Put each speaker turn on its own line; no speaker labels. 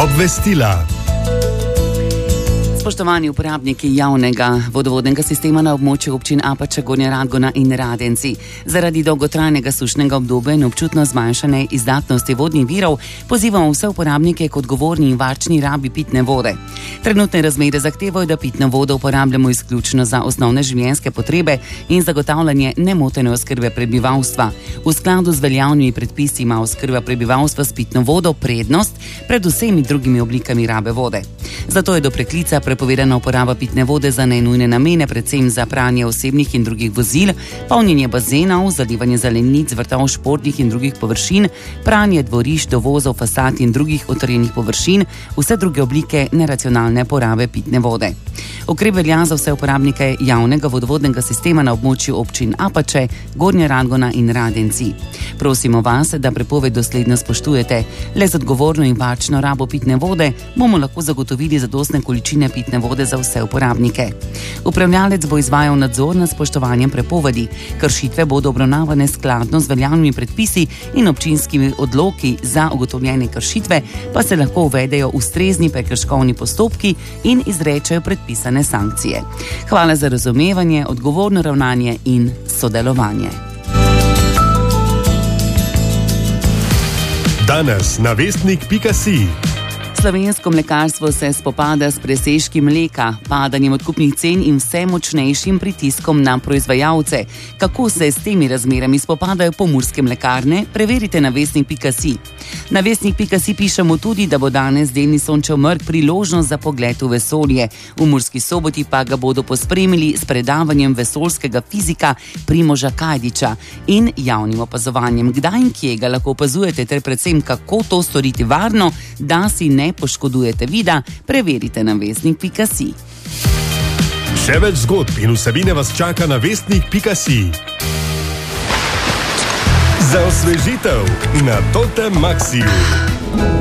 Obvestila.
Spoštovani uporabniki javnega vodovodnega sistema na območju občin Apača, Gornja Radgona in Radenci. Zaradi dolgotrajnega sušnega obdobja in občutno zmanjšane izdatnosti vodnih virov pozivamo vse uporabnike k odgovorni in varčni rabi pitne vode. Trenutne razmere zahtevajo, da pitno vodo uporabljamo izključno za osnovne življenjske potrebe in zagotavljanje nemotene oskrbe prebivalstva. V skladu z veljavnimi predpisi ima oskrba prebivalstva s pitno vodo prednost pred vsemi drugimi oblikami rabe vode. Zato je do preklica prepovedana uporaba pitne vode za nenujne namene, predvsem za pranje osebnih in drugih vozil, polnjenje bazenov, zalivanje zelenic, vrtov, športnih in drugih površin, pranje dvorišč, dovozov, fasad in drugih utrjenih površin, vse druge oblike neracionalne porabe pitne vode. Ukrep velja za vse uporabnike javnega vodovodnega sistema na območju občin Apače, Gornja Radgona in Radenci. Prosimo vas, da prepoved dosledno spoštujete. Le z odgovorno in varčno rabo pitne vode bomo lahko zagotovili zadostne količine pitne vode za vse uporabnike. Upravljalec bo izvajal nadzor nad spoštovanjem prepovedi. Kršitve bodo obravnavane skladno z veljavnimi predpisi in občinskimi odloki. Za ugotovljene kršitve pa se lahko uvedejo ustrezni prekrškovni postopki in izrečejo predpisane sankcije. Hvala za razumevanje, odgovorno ravnanje in sodelovanje.
Danes na vestnik.si.
Slovensko mlekarstvo se spopada s presežki mleka, padanjem odkupnih cen in vse močnejšim pritiskom na proizvajalce. Kako se s temi razmerami spopadajo pomurske mlekarne? Preverite na vestnik.si. Na vestnik.si pišemo tudi, da bo danes delni sončev mrk priložnost za pogled v vesolje. V Murski Soboti pa ga bodo pospremili s predavanjem vesoljskega fizika Primoža Kajdiča in javnim opazovanjem. Kdaj in kje ga lahko opazujete ter predvsem kako to storiti varno, da si ne poškodujete vida, preverite na vestnik.si.
Še več zgodb in vsebine vas čaka na vestnik.si. Za osvežitev na Totem Maxiju.